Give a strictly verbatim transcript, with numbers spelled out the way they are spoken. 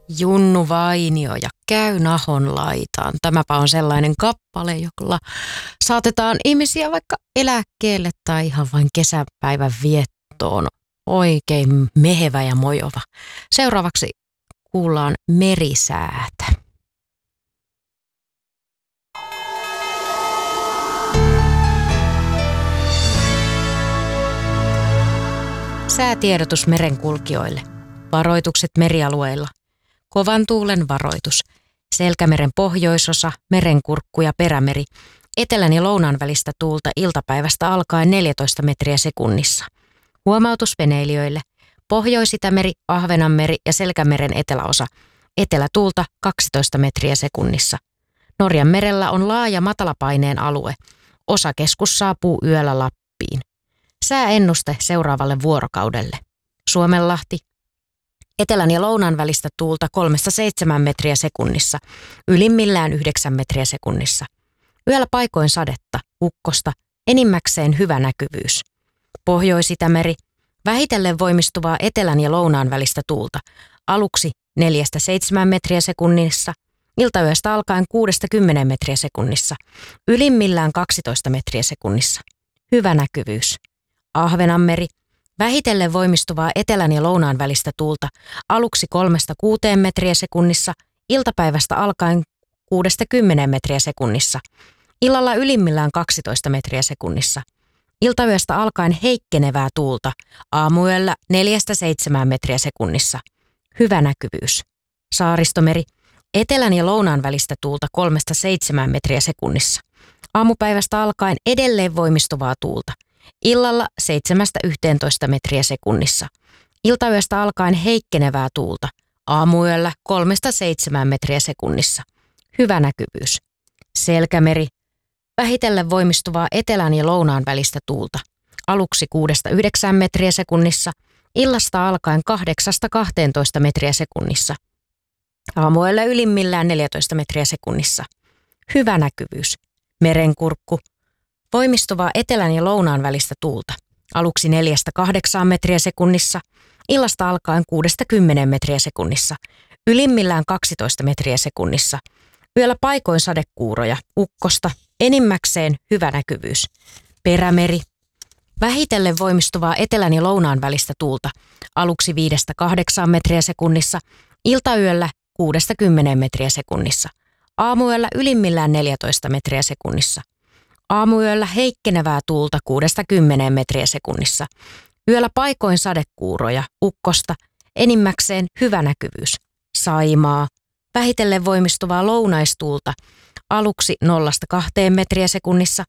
Junnu Vainio ja Käy Nahon laitaan. Tämäpä on sellainen kappale, jolla saatetaan ihmisiä vaikka eläkkeelle tai ihan vain kesäpäivän viettoon. Oikein mehevä ja mojova. Seuraavaksi kuullaan merisäätä. Säätiedotus merenkulkijoille. Varoitukset merialueilla. Kovan tuulen varoitus. Selkämeren pohjoisosa, merenkurkku ja perämeri. Etelän ja lounaan välistä tuulta iltapäivästä alkaen neljätoista metriä sekunnissa. Huomautus veneilijöille. Pohjois-Itämeri, Ahvenanmeri ja Selkämeren eteläosa. Etelätuulta kaksitoista metriä sekunnissa. Norjan merellä on laaja matalapaineen alue. Osakeskus saapuu yöllä Lappiin. Sääennuste seuraavalle vuorokaudelle. Suomenlahti. Etelän ja lounaan välistä tuulta kolmesta seitsemään metriä sekunnissa, ylimmillään yhdeksän metriä sekunnissa. Yöllä paikoin sadetta, ukkosta, enimmäkseen hyvä näkyvyys. Pohjois-Itämeri, vähitellen voimistuvaa etelän ja lounaan välistä tuulta, aluksi neljästä seitsemään metriä sekunnissa, iltayöstä alkaen kuudesta kymmeneen metriä sekunnissa, ylimmillään kaksitoista metriä sekunnissa. Hyvä näkyvyys. Ahvenanmeri, vähitellen voimistuvaa etelän ja lounaan välistä tuulta, aluksi kolmesta kuuteen metriä sekunnissa, iltapäivästä alkaen kuudesta kymmeneen metriä sekunnissa, illalla ylimmillään kaksitoista metriä sekunnissa. Iltayöstä alkaen heikkenevää tuulta, aamuyöllä neljästä seitsemään metriä sekunnissa. Hyvä näkyvyys. Saaristomeri, etelän ja lounaan välistä tuulta kolmesta seitsemään metriä sekunnissa. Aamupäivästä alkaen edelleen voimistuvaa tuulta. Illalla seitsemästä yhteentoista metriä sekunnissa. Iltayöstä alkaen heikkenevää tuulta. Aamuyöllä kolmesta seitsemään metriä sekunnissa. Hyvä näkyvyys. Selkämeri. Vähitellen voimistuvaa etelän ja lounaan välistä tuulta. Aluksi kuudesta yhdeksään metriä sekunnissa. Illasta alkaen kahdeksasta kahteentoista metriä sekunnissa. Aamuyöllä ylimmillään neljätoista metriä sekunnissa. Hyvä näkyvyys. Merenkurkku. Voimistuvaa etelän ja lounaan välistä tuulta. Aluksi neljästä kahdeksaan metriä sekunnissa, illasta alkaen kuudesta kymmeneen metriä sekunnissa, ylimmillään kaksitoista metriä sekunnissa. Yöllä paikoin sadekuuroja, ukkosta, enimmäkseen hyvä näkyvyys. Perämeri. Vähitellen voimistuvaa etelän ja lounaan välistä tuulta. Aluksi viidestä kahdeksaan metriä sekunnissa, iltayöllä kuudesta kymmeneen metriä sekunnissa. Aamuyöllä ylimmillään neljätoista metriä sekunnissa. Aamuyöllä heikkenevää tuulta kuudesta kymmeneen metriä sekunnissa. Yöllä paikoin sadekuuroja, ukkosta, enimmäkseen hyvä näkyvyys. Saimaa. Vähitellen voimistuvaa lounaistuulta. Aluksi nollasta kahteen metriä sekunnissa,